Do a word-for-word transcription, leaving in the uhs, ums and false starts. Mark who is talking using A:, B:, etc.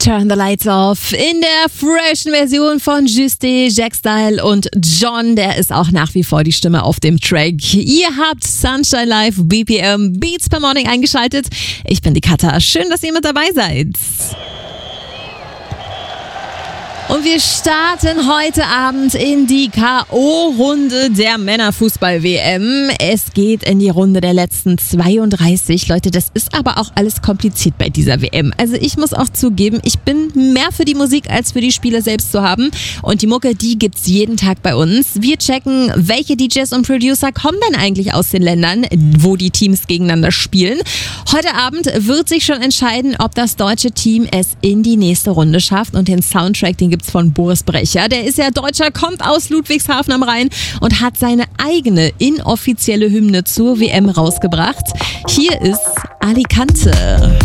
A: Turn the Lights Off in der freshen Version von Juste, Jack Style und John. Der ist auch nach wie vor die Stimme auf dem Track. Ihr habt Sunshine Live B P M Beats per Morning eingeschaltet. Ich bin die Katha. Schön, dass ihr mit dabei seid. Und wir starten heute Abend in die K O-Runde der Männerfußball-W M. Es geht in die Runde der letzten zweiunddreißig. Leute, das ist aber auch alles kompliziert bei dieser W M. Also ich muss auch zugeben, ich bin mehr für die Musik als für die Spiele selbst zu haben. Und die Mucke, die gibt's jeden Tag bei uns. Wir checken, welche D Js und Producer kommen denn eigentlich aus den Ländern, wo die Teams gegeneinander spielen. Heute Abend wird sich schon entscheiden, ob das deutsche Team es in die nächste Runde schafft. Und den Soundtrack, den gibt's von Boris Brecher. Der ist ja Deutscher, kommt aus Ludwigshafen am Rhein und hat seine eigene inoffizielle Hymne zur W M rausgebracht. Hier ist Alicante.